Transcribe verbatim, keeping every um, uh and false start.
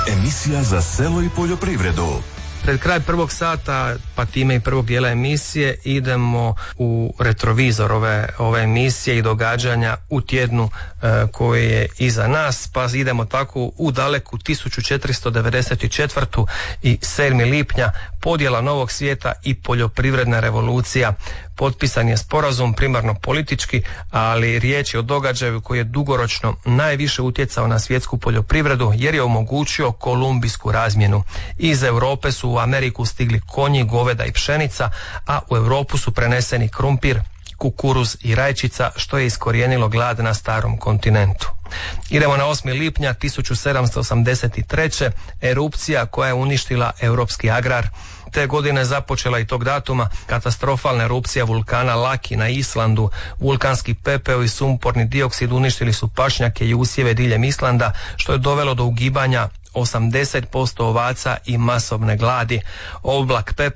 Emisija za selo i poljoprivredu. Pred kraj prvog sata, pa time i prvog dijela emisije, idemo u retrovizor ove, ove emisije i događanja u tjednu e, koji je iza nas, pa idemo tako u daleku tisuću četiristo devedeset četvrtu i sedmog lipnja, podjela novog svijeta i poljoprivredna revolucija. Potpisan je sporazum, primarno politički, ali riječ je o događaju koji je dugoročno najviše utjecao na svjetsku poljoprivredu jer je omogućio kolumbijsku razmjenu. Iz Europe su u Ameriku stigli konji, goveda i pšenica, a u Europu su preneseni krumpir, kukuruz i rajčica, što je iskorijenilo glad na starom kontinentu. Idemo na osmog lipnja tisuću sedamsto osamdeset treće. erupcija koja je uništila europski agrar. Te godine započela i tog datuma katastrofalna erupcija vulkana Laki na Islandu. Vulkanski pepeo i sumporni dioksid uništili su pašnjake i usjeve diljem Islanda, što je dovelo do ugibanja osamdeset posto ovaca i masovne gladi. Oblak pepela